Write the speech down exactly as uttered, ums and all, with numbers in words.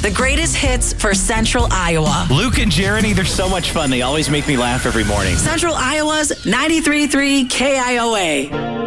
the greatest hits for Central Iowa. Luke and Jeremy, they're so much fun. They always make me laugh every morning. Central Iowa's ninety-three point three K I O A.